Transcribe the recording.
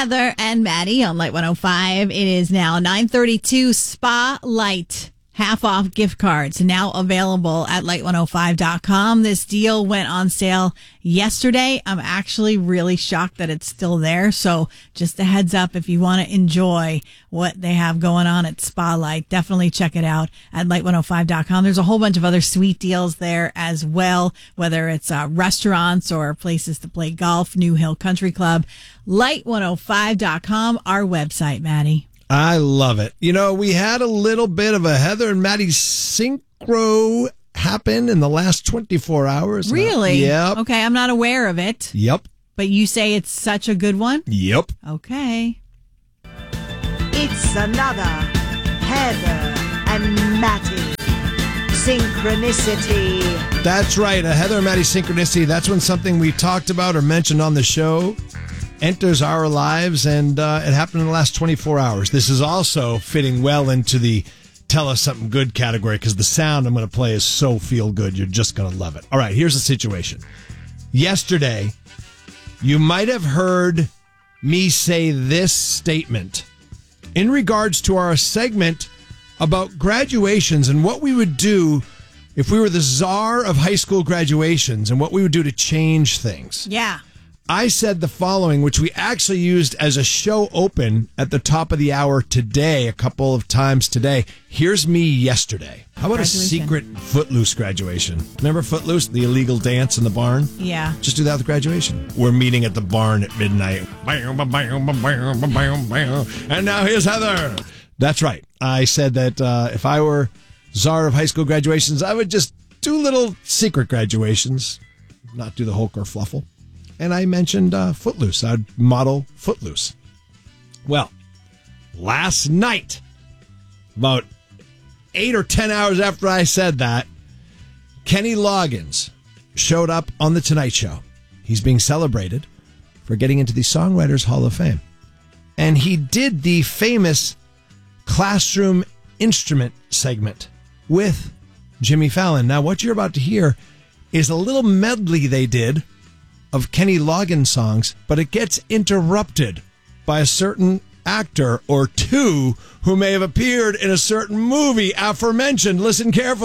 Heather and Maddie on Light 105. It is now 9:32. Spotlight. Half off gift cards now available at light105.com. This deal went on sale yesterday. I'm actually really shocked that it's still there. So just a heads up, if you want to enjoy what they have going on at Spotlight, definitely check it out at light105.com. There's a whole bunch of other sweet deals there as well, whether it's restaurants or places to play golf. New Hill Country Club, light105.com, our website, Maddie. I love it. You know, we had a little bit of a Heather and Maddie synchro happen in the last 24 hours. Really? Yep. Okay, I'm not aware of it. Yep. But you say it's such a good one? Yep. Okay. It's another Heather and Maddie synchronicity. That's right. A Heather and Maddie synchronicity. That's when something we talked about or mentioned on the show enters our lives, and it happened in the last 24 hours. This is also fitting well into the tell us something good category because the sound I'm going to play is so feel good. You're just going to love it. All right, here's the situation. Yesterday, you might have heard me say this statement in regards to our segment about graduations and what we would do if we were the czar of high school graduations and what we would do to change things. Yeah. I said the following, which we actually used as a show open at the top of the hour today, a couple of times today. Here's me yesterday. How about a secret Footloose graduation? Remember Footloose, the illegal dance in the barn? Yeah. Just do that with graduation. We're meeting at the barn at midnight. And now here's Heather. That's right. I said that if I were czar of high school graduations, I would just do little secret graduations, not do the whole kerfluffle. And I mentioned Footloose. I'd model Footloose. Well, last night, about 8 or 10 hours after I said that, Kenny Loggins showed up on The Tonight Show. He's being celebrated for getting into the Songwriters Hall of Fame. And he did the famous classroom instrument segment with Jimmy Fallon. Now, what you're about to hear is a little medley they did of Kenny Loggins songs, but it gets interrupted by a certain actor or two who may have appeared in a certain movie aforementioned. Listen carefully.